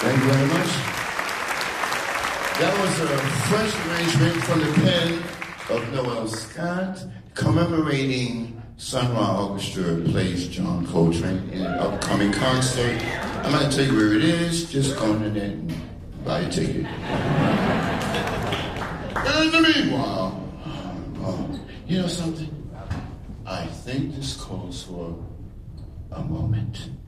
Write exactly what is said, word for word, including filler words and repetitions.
Thank you very much. That was a French arrangement from the pen of Noel Scott, commemorating Sun Ra Orchestra plays John Coltrane in an upcoming concert. I'm not going to tell you where it is, just go on the net and buy a ticket. In the meanwhile, oh, you know something? I think this calls for a moment.